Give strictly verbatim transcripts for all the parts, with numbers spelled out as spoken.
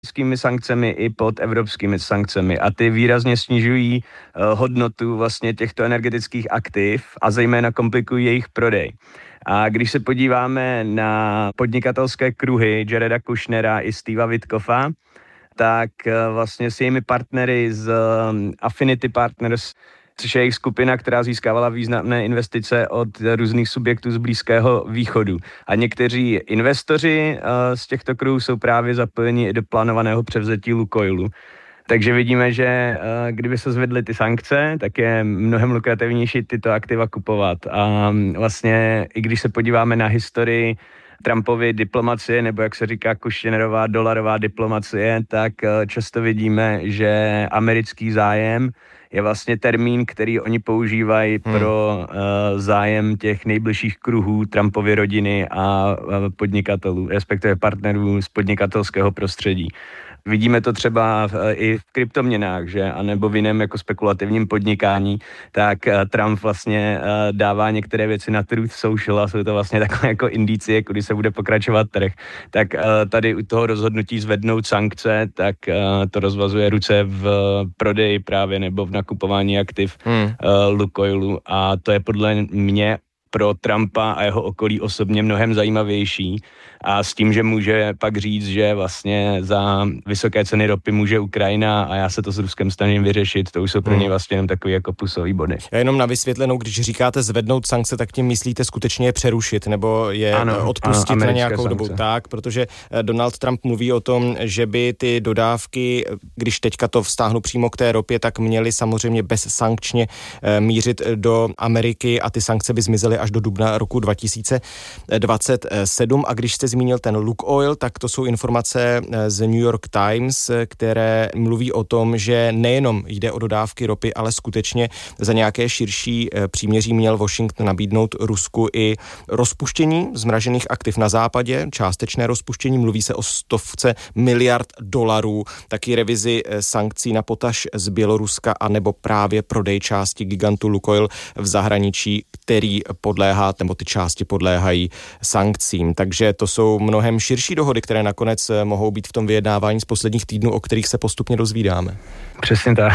americkými sankcemi i pod evropskými sankcemi a ty výrazně snižují uh, hodnotu vlastně těchto energetických aktiv a zejména komplikují jejich prodej. A když se podíváme na podnikatelské kruhy Jareda Kushnera i Steva Witkoffa, tak uh, vlastně s jejími partnery z um, Affinity Partners, což je jejich skupina, která získávala významné investice od různých subjektů z Blízkého východu. A někteří investoři uh, z těchto kruhů jsou právě zapojeni do plánovaného převzetí Lukoilu. Takže vidíme, že uh, kdyby se zvedly ty sankce, tak je mnohem lukrativnější tyto aktiva kupovat. A um, vlastně, i když se podíváme na historii Trumpovy diplomacie, nebo jak se říká Kushnerová dolarová diplomacie, tak uh, často vidíme, že americký zájem je vlastně termín, který oni používají hmm. pro uh, zájem těch nejbližších kruhů Trumpovy rodiny a uh, podnikatelů, respektive partnerů z podnikatelského prostředí. Vidíme to třeba v, i v kryptoměnách, že, anebo v jiném jako spekulativním podnikání, tak uh, Trump vlastně uh, dává některé věci na Truth Social a jsou to vlastně takové jako indicie, kudy se bude pokračovat trh. Tak uh, tady u toho rozhodnutí zvednout sankce, tak uh, to rozvazuje ruce v prodeji právě nebo v nakupování aktiv hmm. uh, Lukoilu a to je podle mě pro Trumpa a jeho okolí osobně mnohem zajímavější a s tím, že může pak říct, že vlastně za vysoké ceny ropy může Ukrajina a já se to s Ruskem snažím vyřešit, to už jsou pro něj vlastně jenom takový jako plusový body. Já jenom na vysvětlenou, když říkáte zvednout sankce, tak tím myslíte skutečně je přerušit nebo je ano, odpustit ano, na nějakou sankce. Dobu. Tak, protože Donald Trump mluví o tom, že by ty dodávky, když teďka to vztáhnu přímo k té ropě, tak měly samozřejmě bezsankčně mířit do Ameriky a ty sankce by zmizely až do dubna roku dva tisíce dvacet sedm. A když jste zmínil ten Lukoil, tak to jsou informace z New York Times, které mluví o tom, že nejenom jde o dodávky ropy, ale skutečně za nějaké širší příměří měl Washington nabídnout Rusku i rozpuštění zmražených aktiv na západě, částečné rozpuštění, mluví se o stovce miliard dolarů, taky revizi sankcí na potaž z Běloruska a nebo právě prodej části gigantu Lukoil v zahraničí, který podléhá, nebo ty části podléhají sankcím. Takže to jsou mnohem širší dohody, které nakonec mohou být v tom vyjednávání z posledních týdnů, o kterých se postupně dozvídáme. Přesně tak.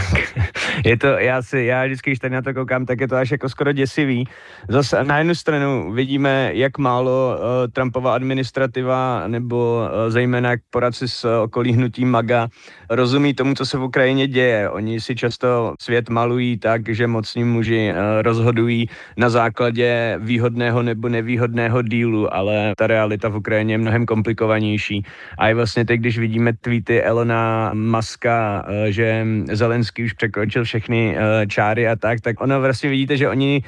Je to, já si, já vždycky, když tady na to koukám, tak je to až jako skoro děsivý. Zase na jednu stranu vidíme, jak málo uh, Trumpova administrativa nebo uh, zejména jak poradci z uh, okolí hnutí MAGA rozumí tomu, co se v Ukrajině děje. Oni si často svět malují tak, že mocní muži uh, rozhodují na základě výhodného nebo nevýhodného dílu, ale ta realita v Ukrajině je mnohem komplikovanější. A i vlastně teď, když vidíme tweety Elona Muska, uh, že Zelenský už překročil všechny uh, čáry a tak, tak ono vlastně vidíte, že oni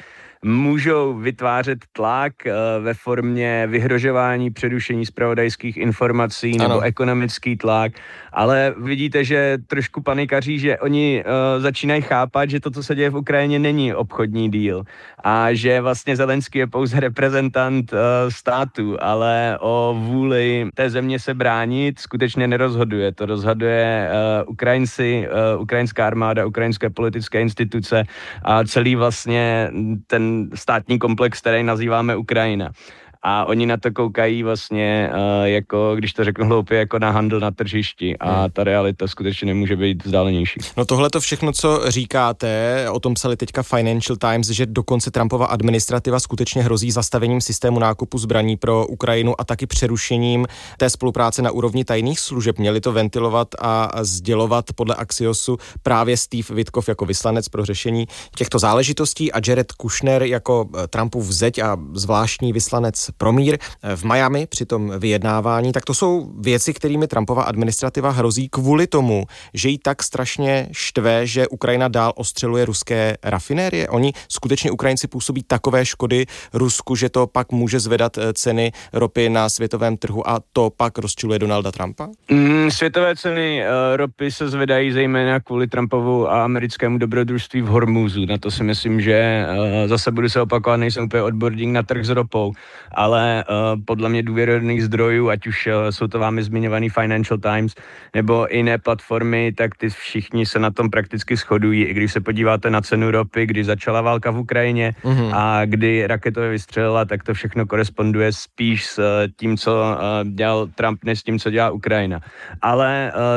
můžou vytvářet tlak uh, ve formě vyhrožování, přerušení zpravodajských informací ano. nebo ekonomický tlak, ale vidíte, že trošku panikaří, že oni uh, začínají chápat, že to, co se děje v Ukrajině, není obchodní díl a že vlastně Zelenský je pouze reprezentant uh, státu, ale o vůli té země se bránit skutečně nerozhoduje. To rozhoduje uh, Ukrajinci, uh, ukrajinská armáda, ukrajinské politické instituce a celý vlastně ten státní komplex, který nazýváme Ukrajina. A oni na to koukají vlastně uh, jako, když to řeknu hloupě, jako na handl na tržišti a hmm. ta realita skutečně nemůže být vzdálenější. No tohle to všechno, co říkáte, o tom psali teďka Financial Times, že dokonce Trumpova administrativa skutečně hrozí zastavením systému nákupu zbraní pro Ukrajinu a taky přerušením té spolupráce na úrovni tajných služeb. Měli to ventilovat a sdělovat podle Axiosu právě Steve Witkoff jako vyslanec pro řešení těchto záležitostí a Jared Kushner jako Trumpův zeď a zvláštní vyslanec pro mír v Miami při tom vyjednávání, tak to jsou věci, kterými Trumpova administrativa hrozí kvůli tomu, že jí tak strašně štve, že Ukrajina dál ostřeluje ruské rafinérie. Oni skutečně Ukrajinci působí takové škody Rusku, že to pak může zvedat ceny ropy na světovém trhu a to pak rozčiluje Donalda Trumpa? Mm, světové ceny uh, ropy se zvedají zejména kvůli Trumpovu a americkému dobrodružství v Hormuzu. Na to si myslím, že uh, zase budu se opakovat, nejsem úplně odborník na trh s ropou, ale uh, podle mě důvěryhodných zdrojů, ať už uh, jsou to vámi zmiňovaný Financial Times nebo jiné platformy, tak ty všichni se na tom prakticky shodují. I když se podíváte na cenu ropy, když začala válka v Ukrajině mm-hmm. a kdy raketově vystřelila, tak to všechno koresponduje spíš s tím, co uh, dělal Trump, než s tím, co dělá Ukrajina. Ale uh,